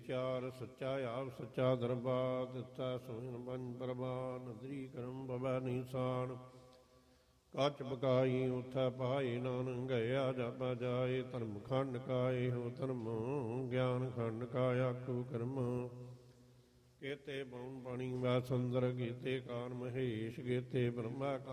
ਵਿਚਾਰ ਸੱਚਾ ਆਪ ਸੱਚਾ ਦਰਬਾਰ ਦਿੱਤਾ ਸੋਇਨ ਬਨ ਪ੍ਰਵਾਨ ਨਦਰੀ ਕਰਮ ਬਵੈ ਨੀਸਾਨ ਕੱਚ ਬਕਾਈ ਉਥੈ ਪਾਈ ਨਾਨਕ ਗਿਆ ਜਾਪਾ ਜਾਏ ਧਰਮ ਖੰਡ ਕਾਏ ਹੋ ਧਰਮ ਗਿਆਨ ਖੰਡ ਕਾ ਆਖੂ ਕਰਮ ਕੇਤੇ ਬਉਨ ਬਾਣੀ ਵੈ ਸੁੰਦਰ ਗੀਤੇ ਕਾਨ ਮਹੇਸ਼ ਗੀਤੇ ਬ੍ਰਹਮਾ